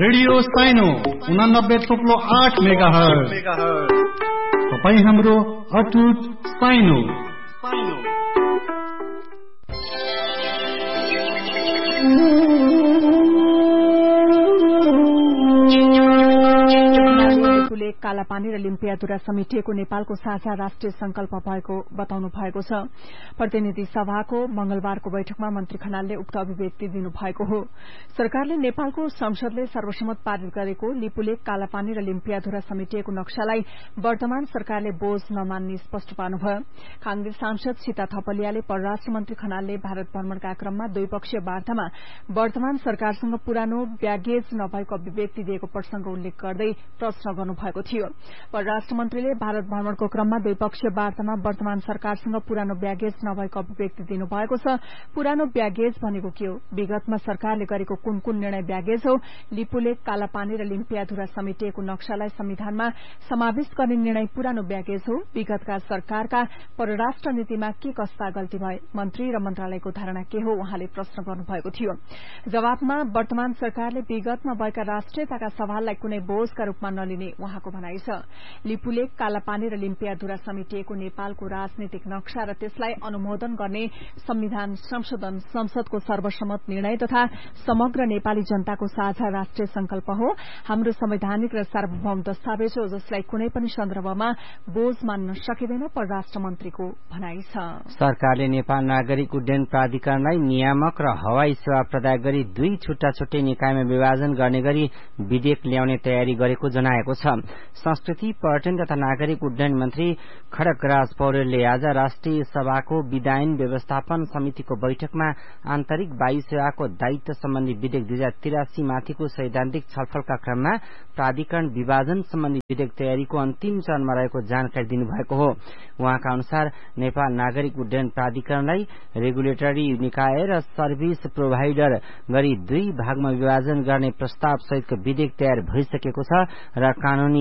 Radio साइनो 89.8 megahertz. तपाईं हाम्रो अटुट साइनो। कालापानी र लिम्पियाद्वारा समेटिएको नेपालको साझा राष्ट्रिय संकल्प भएको बताउनु भएको छ। प्रतिनिधि सभाको मंगलबारको बैठकमा मन्त्री खनालले उक्त अभिव्यक्ति दिनुभएको हो। सरकारले नेपालको संसदले सर्वसम्मत पारित गरेको लिपुलेक कालापानी र लिम्पियाद्वारा समेटिएको नक्शालाई वर्तमान सरकारले बोझ नमान्ने स्पष्ट पार्नुभयो। कांग्रेस सांसद सीता थपलियाले परराष्ट्र मन्त्री खनालले भारत भ्रमणका क्रममा द्विपक्षीय वार्तामा वर्तमान सरकारसँग पुरानो ब्यागेज नभएको अभिव्यक्ति दिएको प्रसंग उल्लेख गर्दै प्रश्न गर्नुभएको थियो। परराष्ट्र मन्त्रीले भारत भ्रमणको क्रममा द्विपक्षीय वार्तामा वर्तमान सरकारसँग पुरानो ब्यागेज नभएको अभिव्यक्ति दिनुभएको छ। पुरानो ब्यागेज भनेको के हो? विगतमा सरकारले गरेको कुन कुन निर्णय ब्यागेज हो? लिपुलेक कालापानी र लिम्पियाद्वारा समेटिएको नक्शालाई संविधानमा समावेश गर्ने निर्णय पुरानो ब्यागेज हो। विगतका सरकारका परराष्ट्र नीतिमा के कस्ता गल्ती भए? मन्त्री र मन्त्रालयको धारणा के हो? उहाँले प्रश्न गर्नुभएको थियो। जवाफमा वर्तमान सरकारले विगतमा भएका राष्ट्रियताका सवाललाई कुनै बोझका रूपमा नलिने उहाँको भनाइ छ। लिपुलेक कालापानी र लिम्पियाद्वारा समेटिएको नेपालको राजनीतिक नक्शा र त्यसलाई अनुमोदन गर्ने संविधान संशोधन संसदको सर्वसम्मत निर्णय तथा समग्र नेपाली जनताको साझा राष्ट्रिय संकल्प हो। हाम्रो संवैधानिक र सार्वभौम दस्तावेज हो, जसलाई कुनै पनि सन्दर्भमा बोझ मान्न सकिँदैन, परराष्ट्र मन्त्रीको भनाइ छ। सरकारले नेपाल नागरिक उड्डयन प्राधिकरणलाई नियामक र हवाई सेवा प्रदाय गरी दुई छुट्टा छुट्टै निकायमा विभाजन गर्ने गरी विधेयक ल्याउने तयारी गरेको जनाएको छ। संस्कृति, पर्यटन तथा नागरिक उड्डयन मन्त्री खड्गराज पौडेलले आज राष्ट्रिय सभाको विधायन व्यवस्थापन समितिको बैठकमा आन्तरिक वायु सेवाको दायित्व सम्बन्धी विधेयक 2083 माथिको सैद्धान्तिक छलफलका क्रममा प्राधिकरण विभाजन सम्बन्धी विधेयक तयारीको अन्तिम चरणमा रहेको जानकारी दिनुभएको हो। उहाँका अनुसार नेपाल नागरिक उड्डयन प्राधिकरणलाई रेगुलेटरी निकाय र सर्भिस प्रोभाइडर गरी दुई भागमा विभाजन गर्ने प्रस्ताव सहितको विधेयक तयार भइसकेको छ र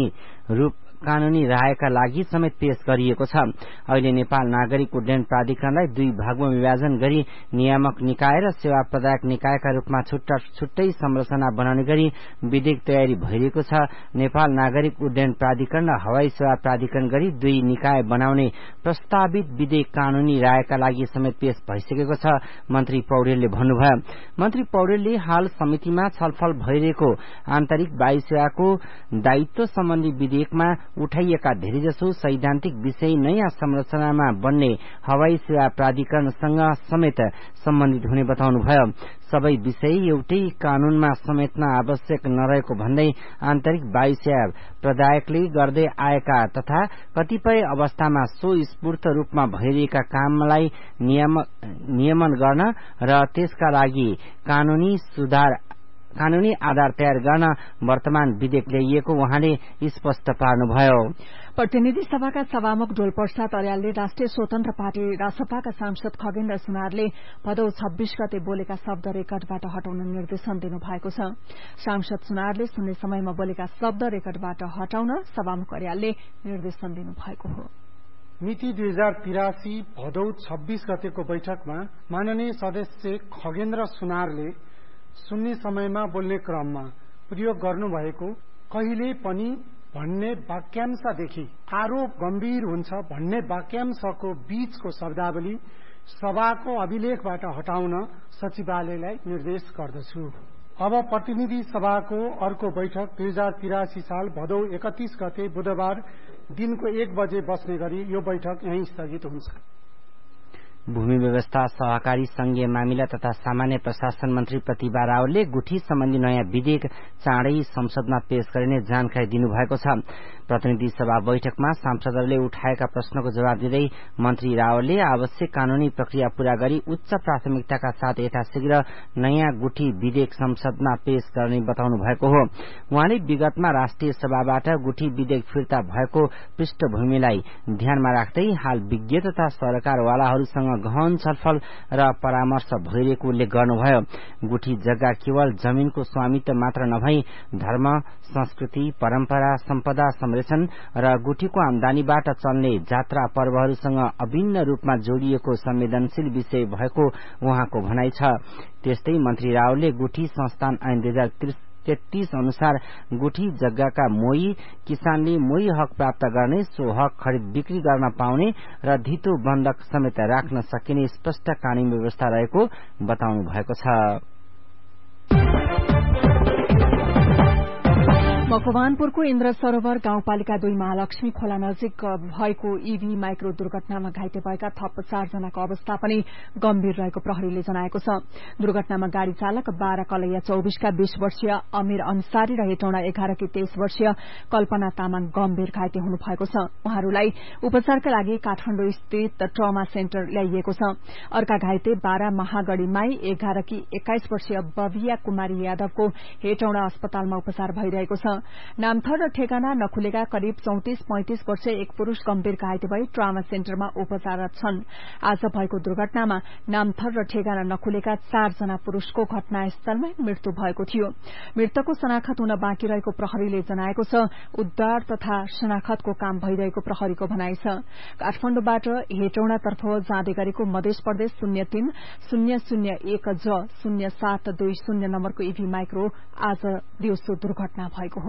कानूनी रायका लागि समेत पेश गरिएको छ। अहिले नेपाल नागरिक उड्डयन प्राधिकरणलाई दुई भागमा विभाजन गरी नियामक निकाय र सेवा प्रदायक निकायका रूपमा छुट्टा छुट्टै संरचना बनाउने गरी विधेयक तयारी भइरहेको छ। नेपाल नागरिक उड्डयन प्राधिकरण र हवाई सेवा प्राधिकरण गरी दुई निकाय बनाउने प्रस्तावित विधेयक कानूनी रायका लागि समेत पेश भइसकेको छ, मन्त्री पौडेलले भन्नुभयो। मन्त्री पौडेलले हाल समितिमा छलफल भइरहेको आन्तरिक वायु सेवाको दायित्व सम्बन्धी विधेयकमा उठाइएका धेरैजसो सैद्धान्तिक विषय नयाँ संरचनामा बन्ने हवाई सेवा प्राधिकरणसँग समेत सम्बन्धित हुने बताउनुभयो। सबै विषय एउटै कानूनमा समेट्न आवश्यक नरहेको भन्दै आन्तरिक वायु सेवा प्रदायकले गर्दै आएका तथा कतिपय अवस्थामा सो स्फूर्त रूपमा भइरहेका कामलाई नियमन गर्न र त्यसका लागि कानूनी आधार तयार गर्न वर्तमान विधेयक ल्याइएको उहाँले स्पष्ट पार्नुभयो। प्रतिनिधि सभाका सभामुख ढोलप्रसाद अर्यालले राष्ट्रिय स्वतन्त्र पार्टी रासपाका सांसद खगेन्द्र सुनारले भदौ 26 गते बोलेका शब्द रेकर्डबाट हटाउन निर्देशन दिनुभएको छ। सांसद सुनारले सुन्ने समयमा बोलेका शब्द रेकर्डबाट हटाउन सभामुख अर्यालले निर्देशन दिनुभएको हो। मिति 2083 भदौ 26 गतेको बैठकमा माननीय सदस्य खगेन्द्र सुनारले सुन्ने समयमा बोल्ने क्रममा प्रयोग गर्नुभएको कहिले पनि भन्ने वाक्यांशदेखि आरोप गम्भीर हुन्छ भन्ने वाक्यांशको बीचको शब्दावली सभाको अभिलेखबाट हटाउन सचिवालयलाई निर्देश गर्दछु। अब प्रतिनिधि सभाको अर्को बैठक 2083 साल भदौ 31 गते बुधबार दिनको 1 बजे बस्ने गरी यो बैठक यही स्थगित हुन्छ। भूमि व्यवस्था, सहकारी संघीय मामिला तथा सामान्य प्रशासन मन्त्री प्रतिभा रावलले गुठी सम्बन्धी नयाँ विधेयक चाँडै संसदमा पेश गरिने जानकारी दिनुभएको छ। प्रतिनिधि सभा बैठकमा सांसदहरूले उठाएका प्रश्नको जवाब दिँदै मन्त्री रावलले आवश्यक कानूनी प्रक्रिया पूरा गरी उच्च प्राथमिकताका साथ यथाशीघ्र नयाँ गुठी विधेयक संसदमा पेश गर्ने बताउनु भएको हो। उहाँले विगतमा राष्ट्रिय सभाबाट गुठी विधेयक फिर्ता भएको पृष्ठभूमिलाई ध्यानमा राख्दै हाल विज्ञ तथा सरकारवालाहरूसँग गहन छलफल र परामर्श भइरहेको उल्लेख गर्नुभयो। गुठी जग्गा केवल जमीनको स्वामित्व मात्र नभई धर्म, संस्कृति, परम्परा, सम्पदा संरक्षण र गुठीको आमदानीबाट चल्ने जात्रा पर्वहरूसँग अभिन्न रूपमा जोडिएको संवेदनशील विषय भएको उहाँको भनाइ छ। त्यस्तै मन्त्री रावलले गुठी संस्थान ऐन 2033 33 अनुसार गुठी जग्गाका मोही किसानले मोही हक प्राप्त गर्ने, सो हक खरिद बिक्री गर्न पाउने र धितो बन्धक समेत राख्न सकिने स्पष्ट कानूनी व्यवस्था रहेको बताउनु भएको छ। मकवानपुरको इन्द्र सरोवर गाउँपालिका 2 महालक्ष्मी खोला नजिक भएको ईभी माइक्रो दुर्घटनामा घाइते भएका थप 4 जनाको अवस्था पनि गम्भीर रहेको प्रहरीले जनाएको छ। दुर्घटनामा गाड़ी चालक 12 कलैया 24 का 20 वर्षीय अमीर अन्सारी र हेटौँडा 11 की 23 वर्षीय कल्पना तामाङ गम्भीर घाइते हुनु भएको छ। उहाँहरूलाई उपचारका लागि काठमाडौँ स्थित ट्रमा सेन्टर ल्याइएको छ। अर्का घाइते 12 महागढ़ीमाई 11 की 21 वर्षीय बबिया कुमारी यादवको हेटौँडा अस्पतालमा उपचार भइरहेको छ। नामथर र ठेगाना नखुलेका करिब 34-35 वर्षीय एक पुरूष गम्भीर घाइते भई ट्रामा सेन्टरमा उपचाररत छन्। आज भएको दुर्घटनामा नामथर र ठेगाना नखुलेका 4 जना पुरूषको घटनास्थलमै मृत्यु भएको थियो। मृतकको शनाखत हुन बाँकी रहेको प्रहरीले जनाएको छ। उद्धार तथा शनाखतको काम भइरहेको प्रहरीको भनाइ छ। काठमाडौँबाट हेटौँडातर्फ जाँदै गरेको मध्य प्रदेश 03-001 0720 नम्बरको ईभी माइक्रो आज दिउँसो दुर्घटना भएको हो।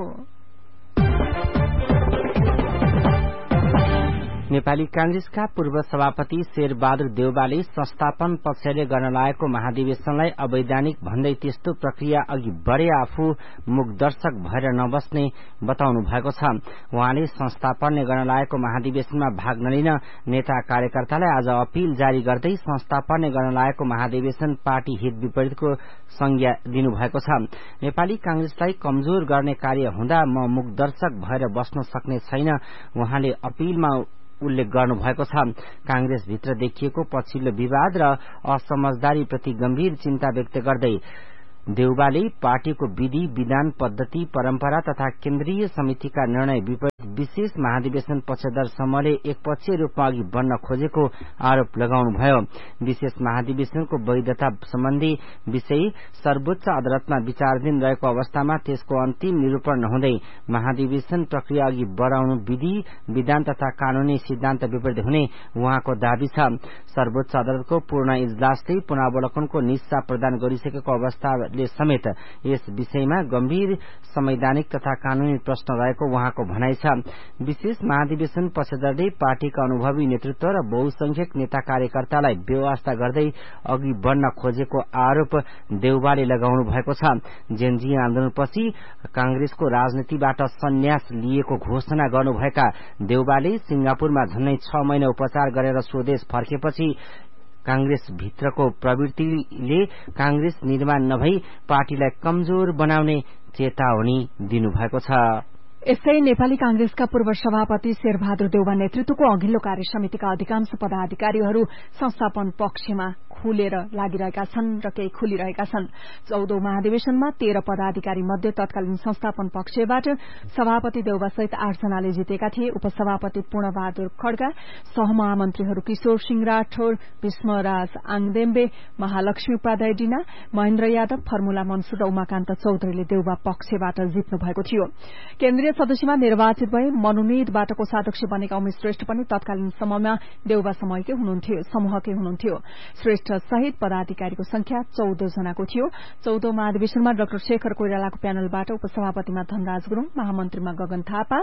नेपाली कांग्रेसका पूर्व सभापति शेरबहादुर देउवाले संस्थापन पक्षले गर्न लागेको महाधिवेशनलाई अवैधानिक भन्दै त्यस्तो प्रक्रिया अघि बढे आफू मुखदर्शक भएर नबस्ने बताउनु भएको छ। उहाँले संस्थापनले गर्न लागेको महाधिवेशनमा भाग नलिन नेता कार्यकर्तालाई आज अपील जारी गर्दै संस्थापनले गर्न लागेको महाधिवेशन पार्टी हित विपरीतको संज्ञा दिनुभएको छ। नेपाली कांग्रेसलाई कमजोर गर्ने कार्य हुँदा म मुखदर्शक भएर बस्न सक्ने छैन उहाँले अपीलमा उल्लेख गर्नुभएको छ। कांग्रेस भित्र देखिएको पछिल्लो विवाद र असमझदारी प्रति गम्भीर चिन्ता व्यक्त गर्दै देउवाले पार्टीको विधि विधान पद्धति परम्परा तथा केन्द्रीय समितिका निर्णय विपरीत विशेष महाधिवेशन पक्षधर समूहले एकपक्षीय रूपमा अघि बढ्न खोजेको आरोप लगाउनुभयो। विशेष महाधिवेशनको वैधता सम्बन्धी विषय सर्वोच्च अदालतमा विचाराधीन रहेको अवस्थामा त्यसको अन्तिम निरूपण नहुँदै महाधिवेशन प्रक्रिया अघि बढ़ाउनु विधि विधान तथा कानूनी सिद्धान्त विपरीत हुने उहाँको दावी छ। सर्वोच्च अदालतको पूर्ण इजलासले पुनरावलोकनको निस्सा प्रदान गरिसकेको अवस्थाले समेत यस विषयमा गम्भीर संवैधानिक तथा कानूनी प्रश्न रहेको उहाँको भनाइ छ। विशेष महाधिवेशन पक्षधरले पार्टीका अनुभवी नेतृत्व र बहुसंख्यक नेता कार्यकर्तालाई बेवास्ता गर्दै अघि बढ़न खोजेको आरोप देउवाले लगाउनु भएको छ। जेनजी आन्दोलनपछि कांग्रेसको राजनीतिबाट सन्यास लिएको घोषणा गर्नुभएका देउवाले सिंगापुरमा झन्नै 6 महिना उपचार गरेर स्वदेश फर्केपछि कांग्रेस भित्रको प्रवृत्तिले कांग्रेस निर्माण नभई पार्टीलाई कमजोर बनाउने चेतावनी दिनुभएको छ। यसै नेपाली कांग्रेसका पूर्व सभापति शेरबहादुर देउवा नेतृत्वको अघिल्लो कार्य समितिका अधिकांश पदाधिकारीहरू संस्थापन पक्षमा खुलेर लागिरहेका छन् र केही खुलिरहेका छन्। 14औं महाधिवेशनमा 13 पदाधिकारी मध्ये तत्कालीन संस्थापन पक्षबाट सभापति देउवा सहित 8 जनाले जितेका थिए। उपसभापति पूर्णबहादुर खड्का, सहमहामन्त्रीहरू किशोर सिंह राठौर, भीष्मराज आङदेम्बे, महालक्ष्मी उपाध्याय डिना, महेन्द्र यादव, फर्मुला मन्सुर र उमाकान्त चौधरीले देउवा पक्षबाट जित्नु भएको थियो। केन्द्रीय सदस्यमा निर्वाचित भए मनोनितबाट कोषाध्यक्ष बनेका उमेश श्रेष्ठ पनि तत्कालीन समयमा देउवा समूहकै हुनुहुन्थ्यो। श्रेष्ठ सहित पदाधिकारीको संख्या 14 जनाको थियो। 14औं महाधिवेशनमा डाक्टर शेखर कोइरालाको प्यानलबाट उपसभापतिमा धनराज गुरूङ, महामन्त्रीमा गगन थापा,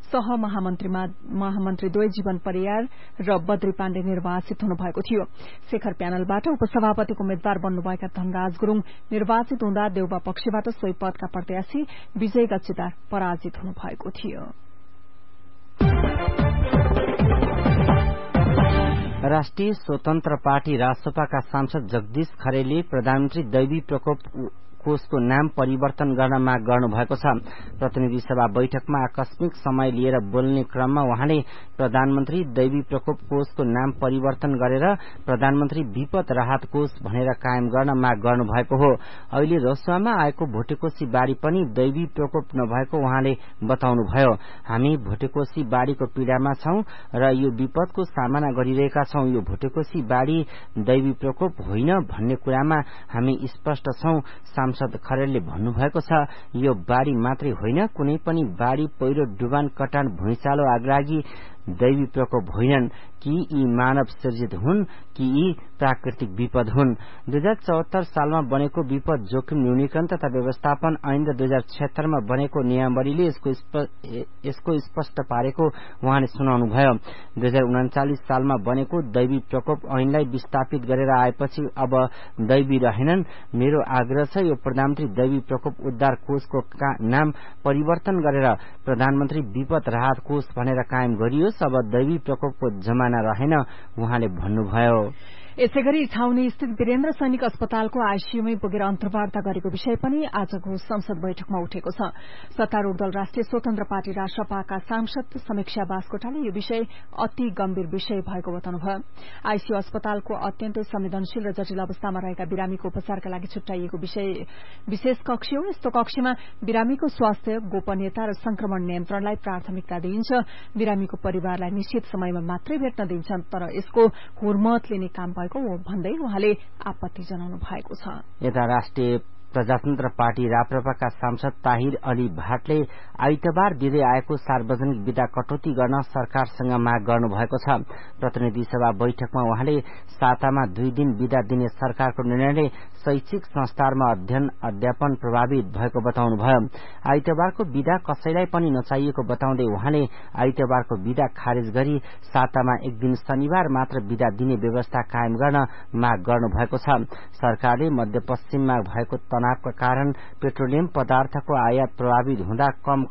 महामन्त्री द्वय जीवन परियार र बद्री पाण्डे निर्वाचित हुनुभएको थियो। शेखर प्यानलबाट उपसभापतिको उम्मेद्वार बन्नुभएका धनराज गुरूङ निर्वाचित हुँदा देउवा पक्षबाट सोही पदका प्रत्याशी विजय गच्छीदार पराजित हुनुभएको थियो। राष्ट्रिय स्वतन्त्र पार्टी रासपाका सांसद जगदीश खरेलले प्रधानमन्त्री दैवी प्रकोप कोषको नाम परिवर्तन गर्न माग गर्नुभएको छ। प्रतिनिधि सभा बैठकमा आकस्मिक समय लिएर बोल्ने क्रममा उहाँले प्रधानमन्त्री दैवी प्रकोप कोषको नाम परिवर्तन गरेर प्रधानमन्त्री विपद राहत कोष भनेर कायम गर्न माग गर्नुभएको हो। अहिले रसुवामा आएको भोटेकोशी बाढ़ी पनि दैवी प्रकोप नभएको उहाँले बताउनुभयो। हामी भोटेकोशी बाढ़ीको पीड़ामा छौं र यो विपदको सामना गरिरहेका छौं। यो भोटेकोशी बाढ़ी दैवी प्रकोप होइन भन्ने कुरामा हामी स्पष्ट छौं। सांसद खरेलले भन्नुभएको छ, यो बाढ़ी मात्रै होइन, कुनै पनि बाढ़ी, पहिरो, डुबान, कटान, भुइँचालो, आगलागी दैवी प्रकोप होइनन् कि यी मानव सृजित हुन् कि यी प्राकृतिक विपद हुन्। 2074 सालमा बनेको विपद जोखिम न्यूनीकरण तथा व्यवस्थापन ऐन र 2076 मा बनेको नियमावलीले यसको स्पष्ट पारेको उहाँले सुनाउनुभयो। 2039 सालमा बनेको दैवी प्रकोप ऐनलाई विस्थापित गरेर आएपछि अब दैवी रहेनन्। मेरो आग्रह छ यो प्रधानमन्त्री दैवी प्रकोप उद्धार कोषको नाम परिवर्तन गरेर प्रधानमन्त्री विपद राहत कोष भनेर कायम गरियोस्। अब दैवी प्रकोपको जमाना रहेन उहाँले भन्नुभयो। यसैगरी छाउनी स्थित वीरेन्द्र सैनिक अस्पतालको आईसीयूमै पुगेर अन्तर्वार्ता गरेको विषय पनि आजको संसद बैठकमा उठेको छ। सत्तारूढ़ दल राष्ट्रिय स्वतन्त्र पार्टी रासपाका सांसद समीक्षा बास्कोटाले यो विषय अति गम्भीर विषय भएको बताउनुभयो। आईसीयू अस्पतालको अत्यन्तै संवेदनशील र जटिल अवस्थामा रहेका बिरामीको उपचारका लागि छुट्याइएको विशेष कक्ष हो। यस्तो कक्षमा बिरामीको स्वास्थ्य, गोपनीयता र संक्रमण नियन्त्रणलाई प्राथमिकता दिइन्छ। बिरामीको परिवारलाई निश्चित समयमा मात्रै भेट्न दिइन्छन्, तर यसको हुर्मत लिने काम भन्दै उहाँले आपत्ति जनाउनु भएको छ। यता राष्ट्रिय प्रजातन्त्र पार्टी राप्रपाका सांसद ताहिर अली भाटले आइतबार दिँदै आएको सार्वजनिक बिदा कटौती गर्न सरकारसँग माग गर्नुभएको छ। प्रतिनिधि सभा बैठकमा उहाँले सातामा 2 दिन बिदा दिने सरकारको निर्णयले शैक्षिक संस्थाहरूमा अध्ययन अध्यापन प्रभावित भएको बताउनुभयो। आइतबारको बिदा कसैलाई पनि नचाहिएको बताउँदै उहाँले आइतबारको बिदा खारेज गरी सातामा 1 दिन शनिबार मात्र बिदा दिने व्यवस्था कायम गर्न माग गर्नुभएको छ। सरकारले मध्यपश्चिममा भएको तनावका कारण पेट्रोलियम पदार्थको आयात प्रभावित हुँदा कम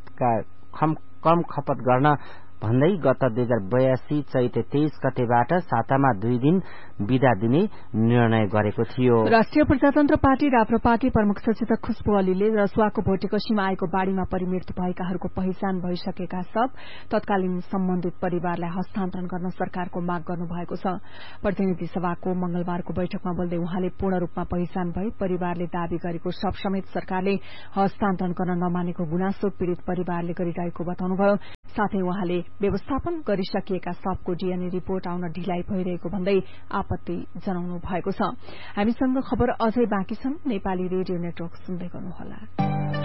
खपत गर्न भन्दै गत 2082 चैत 23 गतेबाट सातामा 2 दिन बिदा दिने निर्णय गरेको थियो। राष्ट्रिय प्रजातन्त्र पार्टी राप्रपाकी प्रमुख सचेतक खुशबु अलीले रसुवाको भोटेकोशीमा आएको बाढ़ीमा परिमृत्यु भएकाहरूको पहिचान भइसकेका सब तत्कालीन सम्बन्धित परिवारलाई हस्तान्तरण गर्न सरकारको माग गर्नुभएको छ। प्रतिनिधि सभाको मंगलबारको बैठकमा बोल्दै उहाँले पूर्ण रूपमा पहिचान भई परिवारले दावी गरेको सब समेत सरकारले हस्तान्तरण गर्न नमानेको गुनासो पीड़ित परिवारले गरिरहेको बताउनुभयो। साथै उहाँले व्यवस्थापन गरिसकिएका सबको डीएनए रिपोर्ट आउन ढिलाइ भइरहेको भन्दै आपत्ति जनाउनु भएको छ। हामीसँग खबर अझै बाँकी छन्। नेपाली रेडियो नेटवर्क सुन्दै गर्नुहोला।